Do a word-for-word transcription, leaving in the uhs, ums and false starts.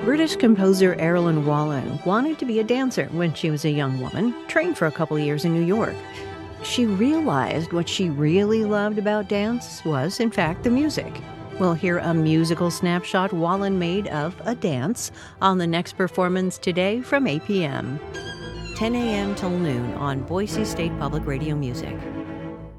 British composer Erilyn Wallen wanted to be a dancer when she was a young woman, trained for a couple years in New York. She realized what she really loved about dance was, in fact, the music. We'll hear a musical snapshot Wallen made of a dance on the next performance today from eight p.m. ten a.m. till noon on Boise State Public Radio Music.